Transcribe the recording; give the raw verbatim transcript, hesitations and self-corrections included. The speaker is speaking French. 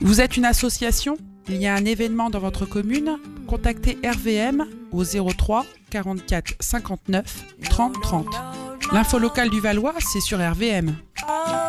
Vous êtes une association ? Il y a un événement dans votre commune ? Contactez R V M au zéro trois quarante-quatre cinquante-neuf trente trente. L'info locale du Valois, c'est sur R V M.